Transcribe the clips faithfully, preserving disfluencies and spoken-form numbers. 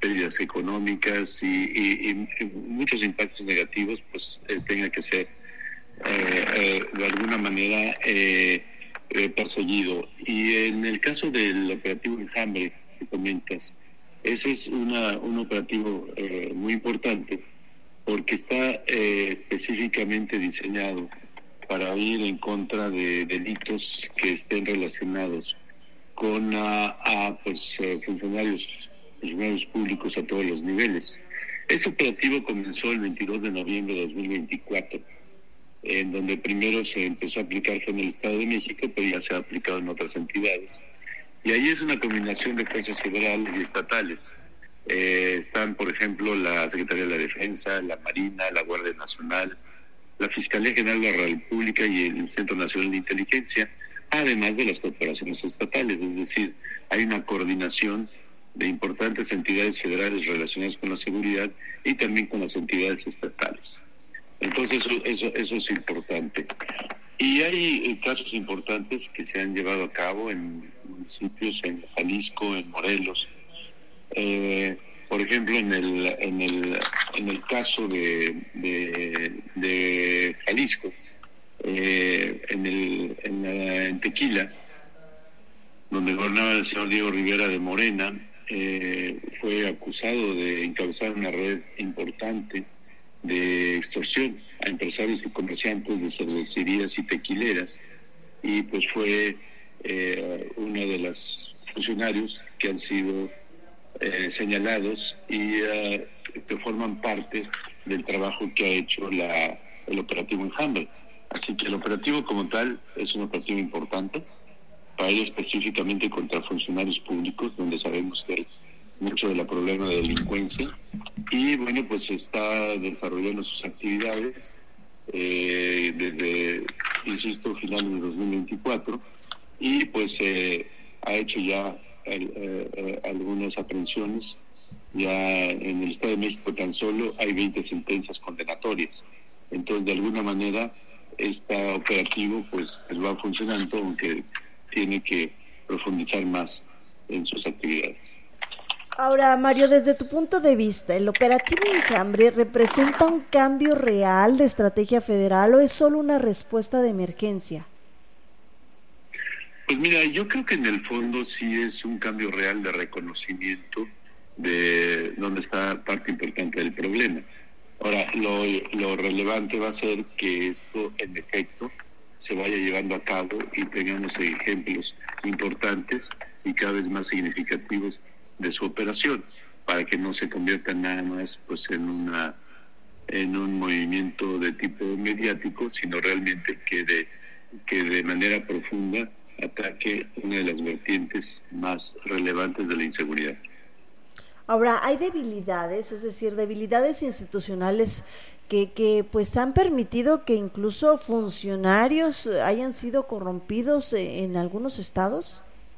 pérdidas económicas y, y, y muchos impactos negativos, pues eh, tenga que ser eh, eh, de alguna manera eh, eh, perseguido. Y en el caso del operativo Enjambre que comentas, ese es una, un operativo eh, muy importante porque está eh, específicamente diseñado para ir en contra de delitos que estén relacionados con a, a pues, eh, funcionarios, funcionarios públicos a todos los niveles. Este operativo comenzó el veintidós de noviembre de dos mil veinticuatro, en donde primero se empezó a aplicar fue en el Estado de México, pero ya se ha aplicado en otras entidades. Y ahí es una combinación de fuerzas federales y estatales. Eh, están, por ejemplo, la Secretaría de la Defensa, la Marina, la Guardia Nacional, la Fiscalía General de la República y el Centro Nacional de Inteligencia, además de las corporaciones estatales. Es decir, hay una coordinación de importantes entidades federales relacionadas con la seguridad y también con las entidades estatales. Entonces, eso, eso, eso es importante. Y hay eh, casos importantes que se han llevado a cabo en municipios, en Jalisco, en Morelos. Eh, por ejemplo, en el en el en el caso de de, de Jalisco, eh, en el en, la, en Tequila, donde gobernaba el señor Diego Rivera de Morena, eh, fue acusado de encabezar una red importante de extorsión a empresarios y comerciantes de cervecerías y tequileras, y pues fue eh, uno de los funcionarios que han sido eh, señalados y uh, que forman parte del trabajo que ha hecho la, el operativo Enjambre. Así que el operativo como tal es un operativo importante para ir específicamente contra funcionarios públicos, donde sabemos que hay mucho de la problema de delincuencia, y bueno, pues está desarrollando sus actividades eh, desde, insisto, finales de dos mil veinticuatro, y pues eh, ha hecho ya el, eh, algunas aprehensiones. Ya en el Estado de México tan solo hay veinte sentencias condenatorias. Entonces, de alguna manera, este operativo pues, pues va funcionando, aunque tiene que profundizar más en sus actividades. Ahora, Mario, desde tu punto de vista, ¿el operativo Enjambre representa un cambio real de estrategia federal o es solo una respuesta de emergencia? Pues mira, yo creo que en el fondo sí es un cambio real de reconocimiento de dónde está parte importante del problema. Ahora, lo, lo relevante va a ser que esto, en efecto, se vaya llevando a cabo y tengamos ejemplos importantes y cada vez más significativos de su operación, para que no se convierta nada más pues en una en un movimiento de tipo mediático, sino realmente que de que de manera profunda ataque una de las vertientes más relevantes de la inseguridad. Ahora, hay debilidades, es decir, debilidades institucionales que, que pues han permitido que incluso funcionarios hayan sido corrompidos en algunos estados.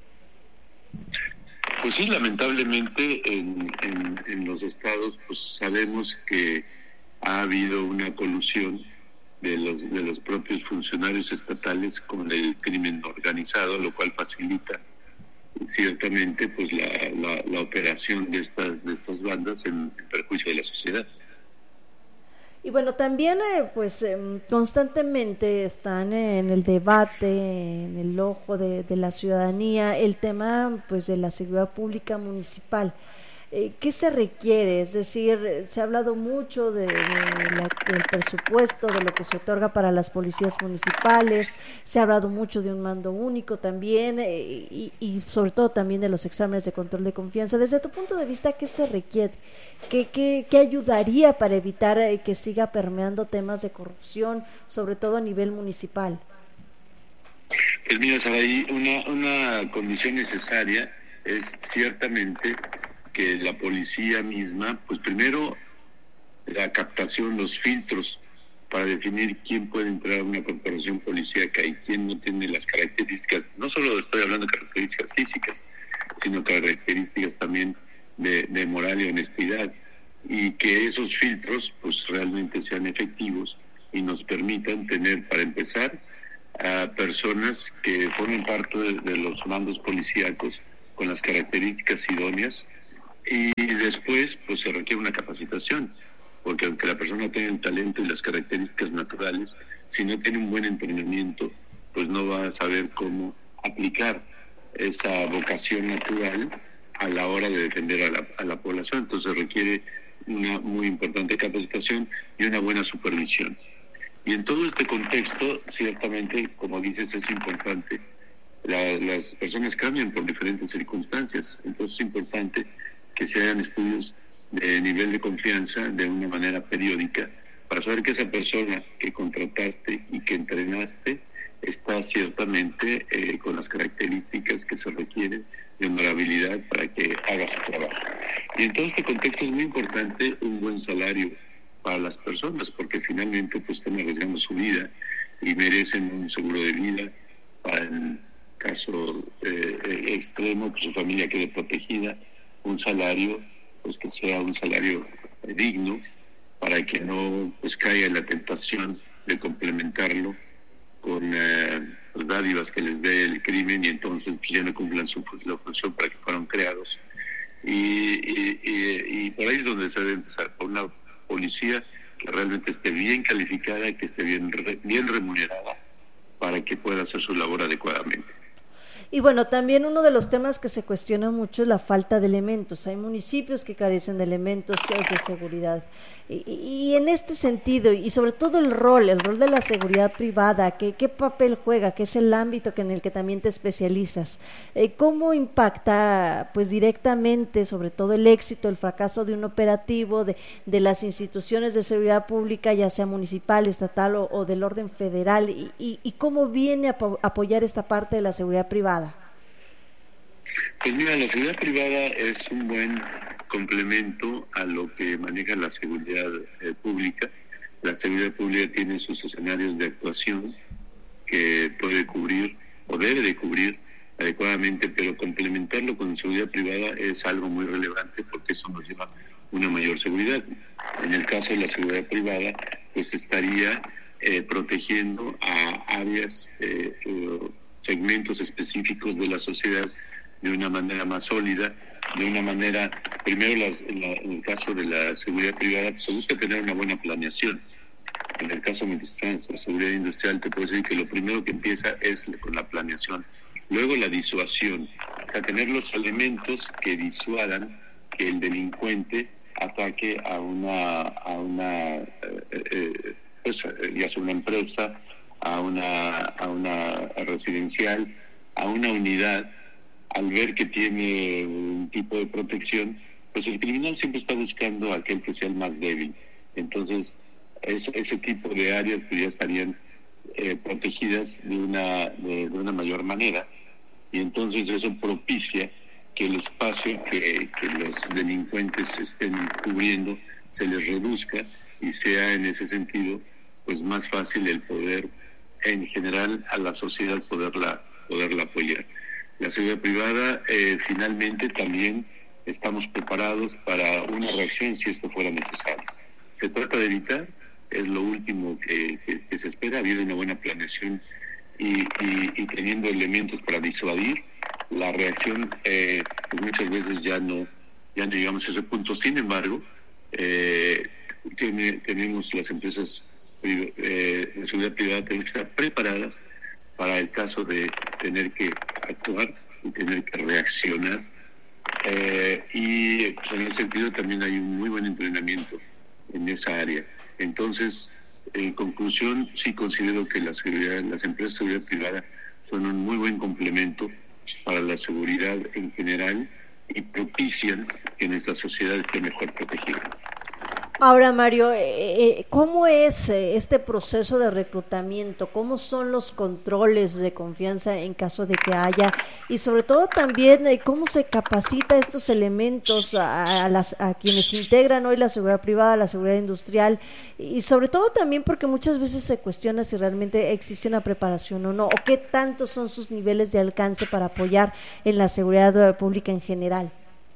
Pues sí, lamentablemente en, en, en los estados pues sabemos que ha habido una colusión de los de los propios funcionarios estatales con el crimen organizado, lo cual facilita ciertamente pues la, la, la operación de estas de estas bandas en, en perjuicio de la sociedad. Y bueno, también eh, pues eh, constantemente están en el debate, en el ojo de, de la ciudadanía, el tema pues de la seguridad pública municipal. Eh, ¿Qué se requiere? Es decir, se ha hablado mucho de, de la, del presupuesto, de lo que se otorga para las policías municipales, se ha hablado mucho de un mando único también eh, y, y sobre todo también de los exámenes de control de confianza. Desde tu punto de vista, ¿qué se requiere? ¿Qué, qué, qué ayudaría para evitar eh, que siga permeando temas de corrupción, sobre todo a nivel municipal? Pues mira, Saraí, una, una condición necesaria es ciertamente que la policía misma, pues primero la captación, los filtros para definir quién puede entrar a una corporación policíaca y quién no tiene las características, no solo estoy hablando de características físicas, sino características también de, de moral y honestidad, y que esos filtros pues realmente sean efectivos y nos permitan tener, para empezar, a personas que formen parte de, de los mandos policíacos con las características idóneas Y después, pues se requiere una capacitación, porque aunque la persona tenga el talento y las características naturales, si no tiene un buen entrenamiento, pues no va a saber cómo aplicar esa vocación natural a la hora de defender a la, a la población. Entonces requiere una muy importante capacitación y una buena supervisión. Y en todo este contexto, ciertamente, como dices, es importante. La, las personas cambian por diferentes circunstancias, entonces es importante que se hagan estudios de nivel de confianza de una manera periódica para saber que esa persona que contrataste y que entrenaste está ciertamente eh, con las características que se requieren de honorabilidad para que haga su trabajo. Y en todo este contexto es muy importante un buen salario para las personas, porque finalmente pues están arriesgando su vida y merecen un seguro de vida para el caso eh, extremo, que su familia quede protegida, un salario pues que sea un salario eh, digno, para que no pues caiga en la tentación de complementarlo con eh, las dádivas que les dé el crimen y entonces pues, ya no cumplan su la función para que fueron creados. Y, y, y, y por ahí es donde se debe empezar, por una policía que realmente esté bien calificada, que esté bien, bien remunerada para que pueda hacer su labor adecuadamente. Y bueno, también uno de los temas que se cuestiona mucho es la falta de elementos. Hay municipios que carecen de elementos de seguridad. Y, y en este sentido, y sobre todo el rol, el rol de la seguridad privada, ¿qué, qué papel juega? ¿Qué es el ámbito que en el que también te especializas? Eh, ¿Cómo impacta pues directamente, sobre todo el éxito, el fracaso de un operativo, de, de las instituciones de seguridad pública, ya sea municipal, estatal o, o del orden federal? Y, y, y ¿cómo viene a apoyar esta parte de la seguridad privada? Pues mira, la seguridad privada es un buen complemento a lo que maneja la seguridad eh, pública. La seguridad pública tiene sus escenarios de actuación que puede cubrir o debe de cubrir adecuadamente, pero complementarlo con seguridad privada es algo muy relevante porque eso nos lleva a una mayor seguridad. En el caso de la seguridad privada, pues estaría eh, protegiendo a áreas, eh, eh, segmentos específicos de la sociedad de una manera más sólida, de una manera, primero las, en, la, en el caso de la seguridad privada, pues se busca tener una buena planeación. En el caso de la seguridad industrial, te puedo decir que lo primero que empieza es con la planeación, luego la disuasión, o sea, tener los elementos que disuadan que el delincuente ataque a una, a una eh, eh, pues, ya sea una empresa, a una, a una residencial, a una unidad. Al ver que tiene un tipo de protección, pues el criminal siempre está buscando a aquel que sea el más débil. Entonces, es, ese tipo de áreas pues ya estarían eh, protegidas de una, de, de una mayor manera. Y entonces eso propicia que el espacio que, que los delincuentes estén cubriendo se les reduzca y sea en ese sentido pues más fácil el poder, en general, a la sociedad poderla, poderla apoyar. La seguridad privada, eh, finalmente también estamos preparados para una reacción si esto fuera necesario. Se trata de evitar, es lo último que, que, que se espera, habiendo una buena planeación y, y, y teniendo elementos para disuadir. La reacción eh, pues muchas veces ya no, ya no llegamos a ese punto. Sin embargo, eh, tiene, tenemos las empresas eh, de seguridad privada tienen que estar preparadas para el caso de tener que actuar y tener que reaccionar. Eh, y pues, en ese sentido también hay un muy buen entrenamiento en esa área. Entonces, en conclusión, sí considero que la seguridad, las empresas de seguridad privada son un muy buen complemento para la seguridad en general y propician que nuestra sociedad esté mejor protegida. Ahora, Mario, eh, ¿cómo es este proceso de reclutamiento? ¿Cómo son los controles de confianza en caso de que haya? Y sobre todo también, ¿cómo se capacita estos elementos a, a, las, a quienes integran hoy la seguridad privada, la seguridad industrial? Y sobre todo también porque muchas veces se cuestiona si realmente existe una preparación o no, o qué tantos son sus niveles de alcance para apoyar en la seguridad pública en general.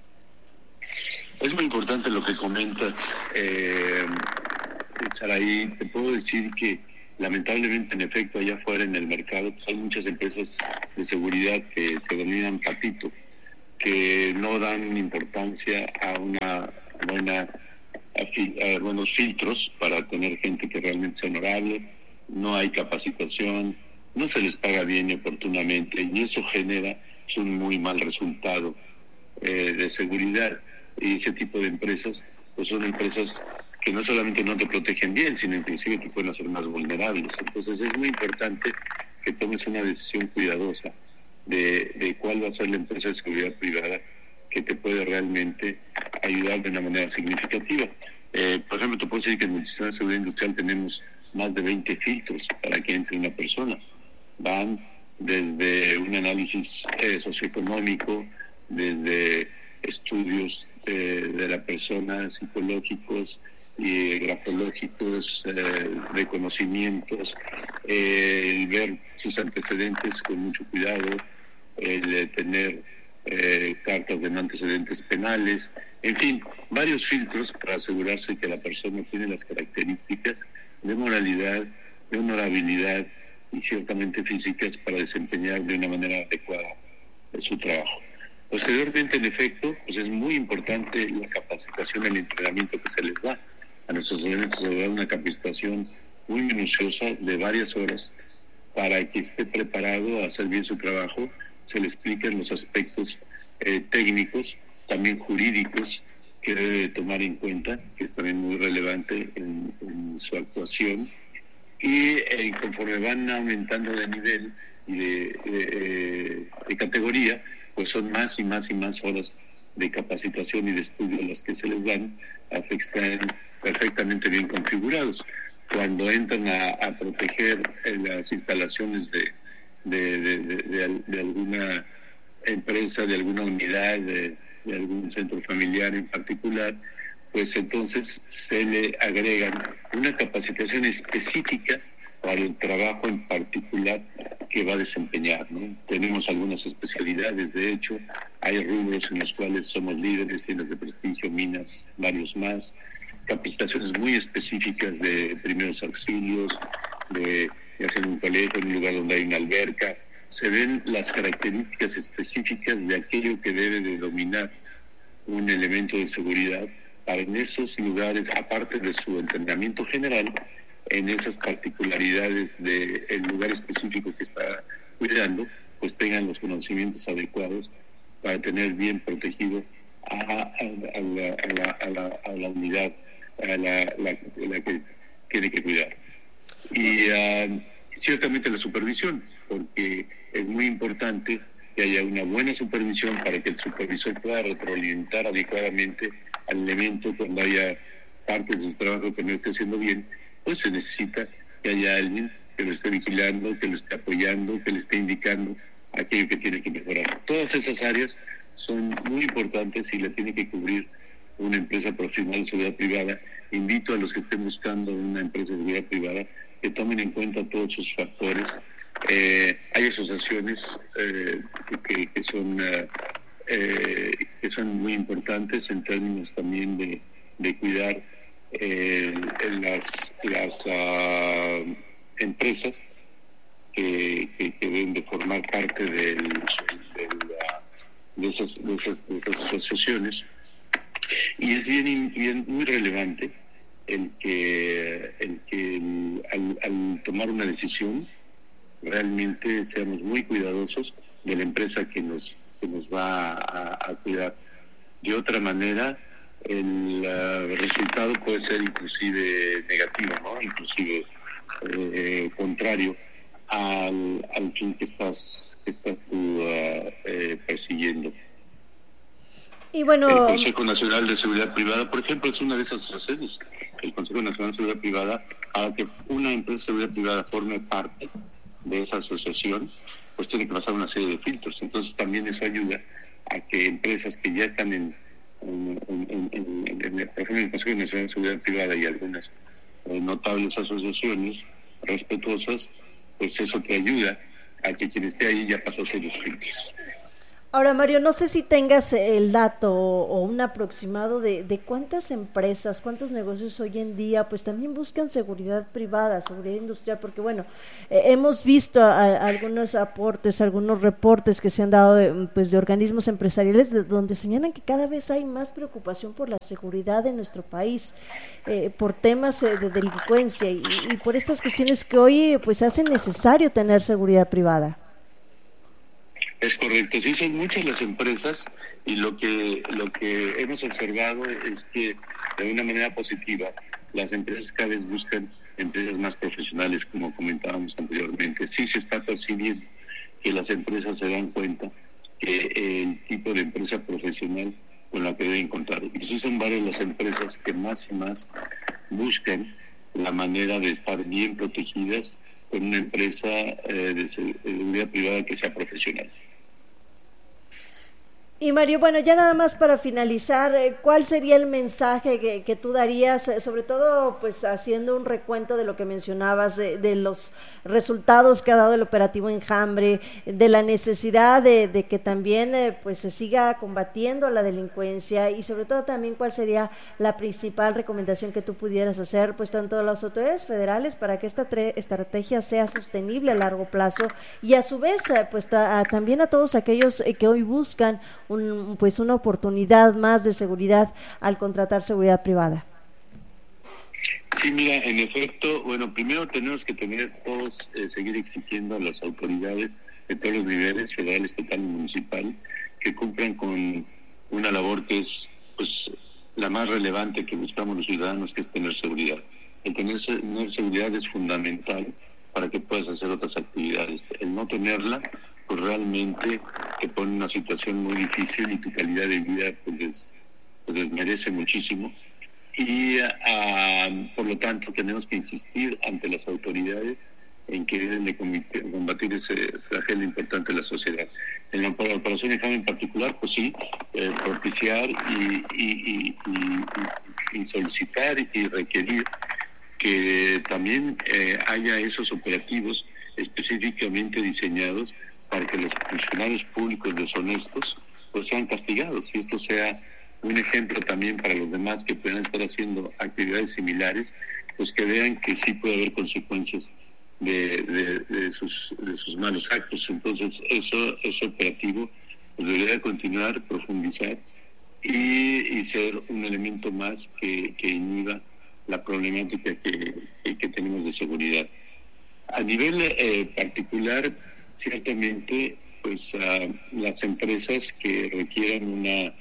Es muy importante lo que comentas, eh, Saraí. Te puedo decir que lamentablemente, en efecto, allá afuera en el mercado pues hay muchas empresas de seguridad que se denominan patito, que no dan importancia a una buena a, a buenos filtros para tener gente que realmente sea honorable, no hay capacitación, no se les paga bien y oportunamente, y eso genera un muy mal resultado eh, de seguridad. Y ese tipo de empresas pues son empresas que no solamente no te protegen bien, sino inclusive te pueden hacer más vulnerables. Entonces es muy importante que tomes una decisión cuidadosa de, de cuál va a ser la empresa de seguridad privada que te puede realmente ayudar de una manera significativa. Eh, por ejemplo, te puedo decir que en el sistema de seguridad industrial tenemos más de veinte filtros para que entre una persona. Van desde un análisis eh, socioeconómico, desde estudios eh, de la persona, psicológicos y eh, grafológicos, eh, de conocimientos, eh, el ver sus antecedentes con mucho cuidado, el de tener eh, cartas de no antecedentes penales, en fin, varios filtros para asegurarse que la persona tiene las características de moralidad, de honorabilidad y ciertamente físicas para desempeñar de una manera adecuada su trabajo. Posteriormente, en efecto, pues es muy importante la capacitación, el entrenamiento que se les da. A nuestros elementos se les da una capacitación muy minuciosa de varias horas para que esté preparado a hacer bien su trabajo. Se le explican los aspectos eh, técnicos, también jurídicos, que debe tomar en cuenta, que es también muy relevante en, en su actuación. Y eh, conforme van aumentando de nivel y de, de, de categoría, pues son más y más y más horas de capacitación y de estudio las que se les dan, hasta que están perfectamente bien configurados. Cuando entran a, a proteger las instalaciones de, de, de, de, de, de alguna empresa, de alguna unidad, de, de algún centro familiar en particular, pues entonces se le agregan una capacitación específica para el trabajo en particular que va a desempeñar, ¿no? Tenemos algunas especialidades, de hecho, hay rubros en los cuales somos líderes, tiendas de prestigio, minas, varios más, capacitaciones muy específicas de primeros auxilios, de, de hacer un colegio en un lugar donde hay una alberca. Se ven las características específicas de aquello que debe de dominar un elemento de seguridad para en esos lugares, aparte de su entrenamiento general, en esas particularidades del lugar específico que está cuidando, pues tengan los conocimientos adecuados para tener bien protegido a, a, a, la, a, la, a, la, a la unidad a la, la, la que tiene que cuidar. Y uh, ciertamente la supervisión, porque es muy importante que haya una buena supervisión para que el supervisor pueda retroalimentar adecuadamente al elemento cuando haya partes de su trabajo que no esté haciendo bien. Pues se necesita que haya alguien que lo esté vigilando, que lo esté apoyando, que le esté indicando aquello que tiene que mejorar. Todas esas áreas son muy importantes y la tiene que cubrir una empresa profesional de seguridad privada. Invito a los que estén buscando una empresa de seguridad privada que tomen en cuenta todos esos factores. Eh, hay asociaciones eh, que, que, son, uh, eh, que son muy importantes en términos también de, de cuidar Eh, en las, las uh, empresas que, que, que deben de formar parte del, del, uh, de, esas, de, esas, de esas asociaciones, y es bien, bien muy relevante el que, el que el, al, al tomar una decisión realmente seamos muy cuidadosos de la empresa que nos, que nos va a, a cuidar. De otra manera, el uh, resultado puede ser inclusive negativo, ¿no? Inclusive eh, contrario al, al fin que estás que estás tú uh, eh, persiguiendo. Y bueno, el Consejo Nacional de Seguridad Privada, por ejemplo, es una de esas asociaciones. El Consejo Nacional de Seguridad Privada, para que una empresa de seguridad privada forme parte de esa asociación, pues tiene que pasar una serie de filtros. Entonces también eso ayuda a que empresas que ya están en En, en, en, en, en, por ejemplo, el Consejo Nacional de Seguridad Privada y algunas eh, notables asociaciones respetuosas, pues eso te ayuda a que quien esté ahí ya pasó a ser los filtros. Ahora, Mario, no sé si tengas el dato o, o un aproximado de, de cuántas empresas, cuántos negocios hoy en día, pues también buscan seguridad privada, seguridad industrial, porque bueno, eh, hemos visto a, a algunos aportes, algunos reportes que se han dado de, pues, de organismos empresariales de, donde señalan que cada vez hay más preocupación por la seguridad de nuestro país, eh, por temas eh, de delincuencia y, y por estas cuestiones que hoy pues hacen necesario tener seguridad privada. Es correcto, sí son muchas las empresas y lo que lo que hemos observado es que de una manera positiva las empresas cada vez buscan empresas más profesionales, como comentábamos anteriormente. Sí se está percibiendo que las empresas se dan cuenta que el tipo de empresa profesional con la que deben contar. Y sí son varias las empresas que más y más buscan la manera de estar bien protegidas con una empresa eh, de seguridad privada que sea profesional. Y Mario, bueno, ya nada más para finalizar, ¿cuál sería el mensaje que, que tú darías, sobre todo pues haciendo un recuento de lo que mencionabas, de, de los resultados que ha dado el operativo Enjambre, de la necesidad de, de que también eh, pues se siga combatiendo la delincuencia y sobre todo también cuál sería la principal recomendación que tú pudieras hacer pues tanto a las autoridades federales para que esta tre- estrategia sea sostenible a largo plazo y a su vez eh, pues ta- a, también a todos aquellos eh, que hoy buscan Un, pues una oportunidad más de seguridad al contratar seguridad privada? Sí, mira, en efecto, bueno, primero tenemos que tener todos, eh, seguir exigiendo a las autoridades de todos los niveles, federal, estatal y municipal, que cumplan con una labor que es pues la más relevante que buscamos los ciudadanos, que es tener seguridad. El tener, tener seguridad es fundamental para que puedas hacer otras actividades. El no tenerla pues realmente te pone en una situación muy difícil y tu calidad de vida pues, des, pues desmerece muchísimo. Y uh, por lo tanto tenemos que insistir ante las autoridades en que deben de combatir ese flagelo importante de la sociedad. En la operación Enjambre en particular, pues sí, eh, propiciar y, y, y, y, y solicitar y requerir que también eh, haya esos operativos específicamente diseñados para que los funcionarios públicos deshonestos pues sean castigados y esto sea un ejemplo también para los demás que puedan estar haciendo actividades similares, pues que vean que sí puede haber consecuencias de, de, de, sus, de sus malos actos. Entonces eso, ese operativo pues debería continuar, profundizar y, y ser un elemento más que, que inhiba la problemática que, que, que tenemos de seguridad. A nivel eh, particular, ciertamente, pues uh, las empresas que requieran una,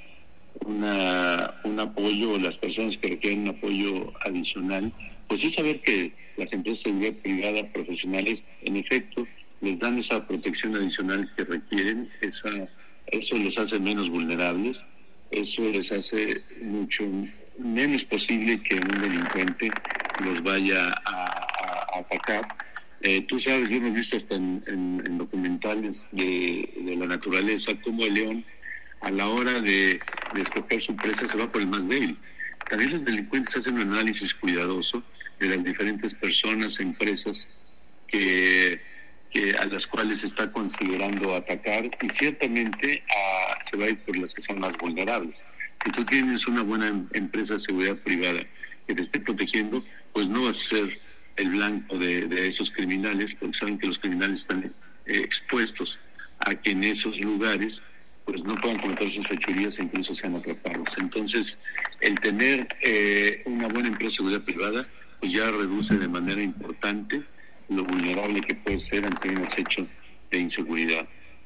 una, un apoyo, o las personas que requieran un apoyo adicional, pues sí saber que las empresas de seguridad privada profesionales, en efecto, les dan esa protección adicional que requieren, esa, eso los hace menos vulnerables, eso les hace mucho menos posible que un delincuente los vaya a, a, a atacar. Eh, tú sabes, yo hemos visto hasta en, en, en documentales de, de la naturaleza cómo el león a la hora de, de escoger su presa se va por el más débil. También los delincuentes hacen un análisis cuidadoso de las diferentes personas, empresas que, que a las cuales se está considerando atacar y ciertamente a, se va a ir por las que son más vulnerables. Si tú tienes una buena em, empresa de seguridad privada que te esté protegiendo, pues no vas a ser el blanco de, de esos criminales, porque saben que los criminales están eh, expuestos a que en esos lugares pues no puedan cometer sus fechorías e incluso sean atrapados. Entonces, el tener eh, una buena empresa de seguridad privada pues ya reduce de manera importante lo vulnerable que puede ser ante un hecho de inseguridad.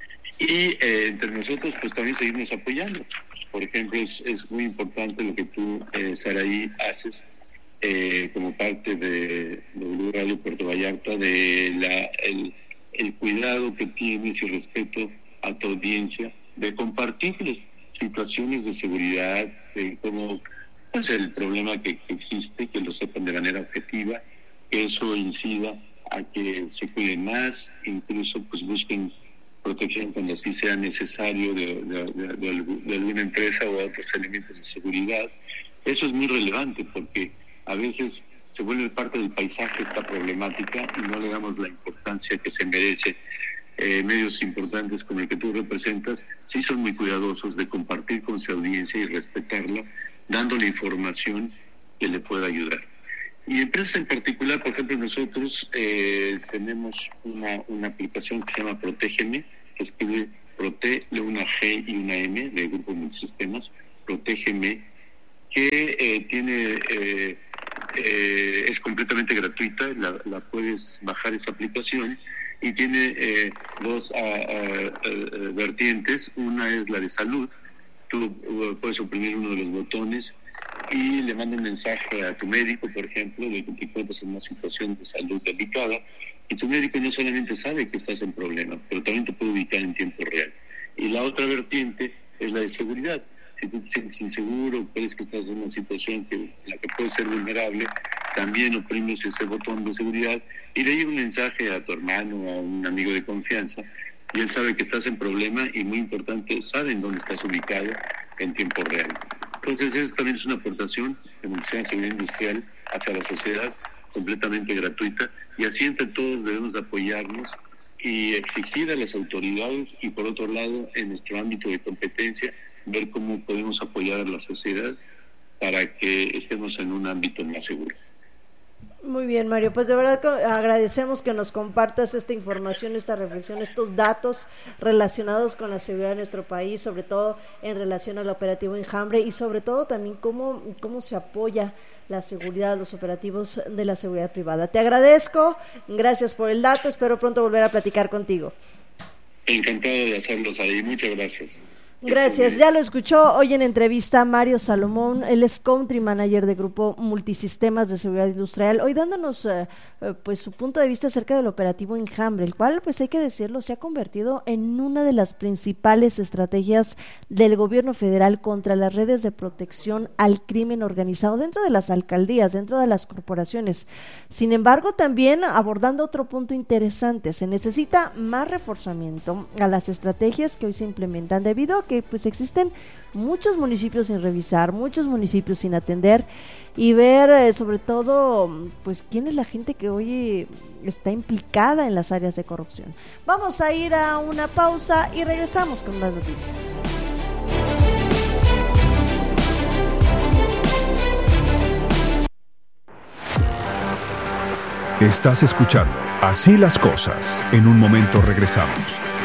Y eh, entre nosotros pues también seguimos apoyando. Por ejemplo, es, es muy importante lo que tú, eh, Saraí, haces Eh, como parte de, de Radio Puerto Vallarta, de la, el, el cuidado que tienes y respeto a tu audiencia, de compartirles situaciones de seguridad, de cómo pues, el problema que, que existe, que lo sepan de manera objetiva, que eso incida a que se cuiden más, incluso pues busquen protección cuando así sea necesario de, de, de, de, de alguna empresa o otros elementos de seguridad. Eso es muy relevante porque a veces se vuelve parte del paisaje esta problemática y no le damos la importancia que se merece. eh, medios importantes como el que tú representas, sí son muy cuidadosos de compartir con su audiencia y respetarla, dándole información que le pueda ayudar. Y empresas en particular, por ejemplo, nosotros eh, tenemos una, una aplicación que se llama Protégeme, que escribe Prote, una G y una M, de Grupo Multisistemas, Protégeme, que eh, tiene eh, eh, es completamente gratuita, la, la puedes bajar esa aplicación, y tiene eh, dos a, a, a, vertientes. Una es la de salud. Tú uh, puedes oprimir uno de los botones y le manda un mensaje a tu médico, por ejemplo, de que te encuentras en una situación de salud delicada, y tu médico no solamente sabe que estás en problema, pero también te puede ubicar en tiempo real. Y la otra vertiente es la de seguridad. Si tú te sientes inseguro, crees que estás en una situación que, en la que puedes ser vulnerable, también oprimes ese botón de seguridad y le llega un mensaje a tu hermano, a un amigo de confianza, y él sabe que estás en problema, y muy importante, sabe en dónde estás ubicado en tiempo real. Entonces, eso también es una aportación de Ministerio de Seguridad Industrial hacia la sociedad, completamente gratuita, y así entre todos debemos de apoyarnos y exigir a las autoridades, y por otro lado, en nuestro ámbito de competencia, ver cómo podemos apoyar a la sociedad para que estemos en un ámbito más seguro. Muy bien, Mario, pues de verdad agradecemos que nos compartas esta información, esta reflexión, estos datos relacionados con la seguridad de nuestro país, sobre todo en relación al operativo Enjambre, y sobre todo también cómo, cómo se apoya la seguridad, los operativos de la seguridad privada. Te agradezco, gracias por el dato, espero pronto volver a platicar contigo. Encantado de hacerlos ahí, muchas gracias. Gracias, ya lo escuchó hoy en entrevista Mario Salomón, él es Country Manager de Grupo Multisistemas de Seguridad Industrial, hoy dándonos eh, pues su punto de vista acerca del operativo Enjambre, el cual, pues hay que decirlo, se ha convertido en una de las principales estrategias del gobierno federal contra las redes de protección al crimen organizado dentro de las alcaldías, dentro de las corporaciones. Sin embargo, también abordando otro punto interesante, se necesita más reforzamiento a las estrategias que hoy se implementan debido a que que pues existen muchos municipios sin revisar, muchos municipios sin atender, y ver eh, sobre todo pues quién es la gente que hoy está implicada en las áreas de corrupción. Vamos a ir a una pausa y regresamos con más noticias. Estás escuchando Así las Cosas. En un momento regresamos.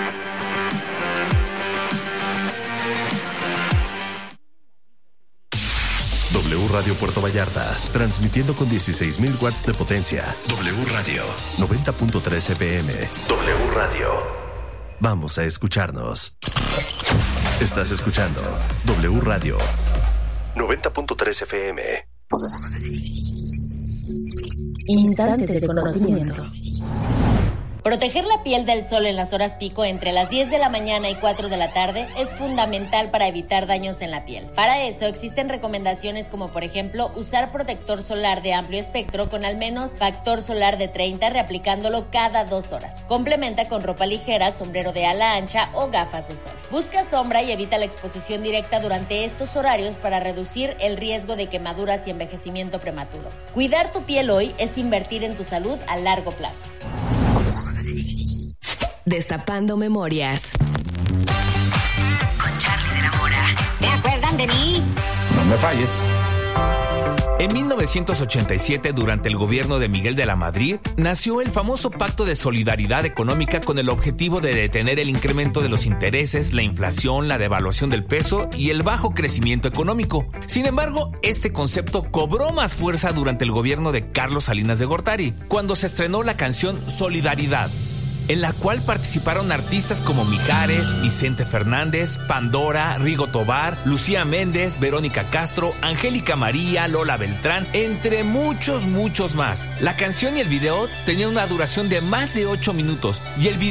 W Radio Puerto Vallarta, transmitiendo con dieciséis mil watts de potencia. W Radio, noventa punto tres F M. W Radio. Vamos a escucharnos. Estás escuchando W Radio, noventa punto tres F M. Instantes de conocimiento. Proteger la piel del sol en las horas pico entre las diez de la mañana y cuatro de la tarde es fundamental para evitar daños en la piel. Para eso existen recomendaciones como por ejemplo usar protector solar de amplio espectro con al menos factor solar de treinta, reaplicándolo cada dos horas. Complementa con ropa ligera, sombrero de ala ancha o gafas de sol. Busca sombra y evita la exposición directa durante estos horarios para reducir el riesgo de quemaduras y envejecimiento prematuro. Cuidar tu piel hoy es invertir en tu salud a largo plazo. Destapando memorias. Con Charly de la Mora. ¿Te acuerdan de mí? No me falles. En mil novecientos ochenta y siete, durante el gobierno de Miguel de la Madrid, nació el famoso Pacto de Solidaridad Económica con el objetivo de detener el incremento de los intereses, la inflación, la devaluación del peso y el bajo crecimiento económico. Sin embargo, este concepto cobró más fuerza durante el gobierno de Carlos Salinas de Gortari, cuando se estrenó la canción Solidaridad, en la cual participaron artistas como Mijares, Vicente Fernández, Pandora, Rigo Tobar, Lucía Méndez, Verónica Castro, Angélica María, Lola Beltrán, entre muchos, muchos más. La canción y el video tenían una duración de más de ocho minutos y el video